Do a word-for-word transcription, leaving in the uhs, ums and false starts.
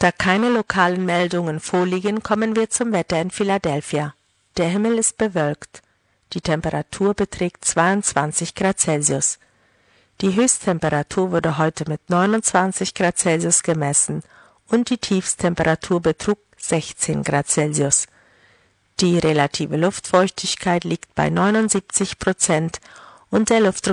Da keine lokalen Meldungen vorliegen, kommen wir zum Wetter in Philadelphia. Der Himmel ist bewölkt. Die Temperatur beträgt zweiundzwanzig Grad Celsius. Die Höchsttemperatur wurde heute mit neunundzwanzig Grad Celsius gemessen und die Tiefsttemperatur betrug sechzehn Grad Celsius. Die relative Luftfeuchtigkeit liegt bei neunundsiebzig Prozent und der Luftdruck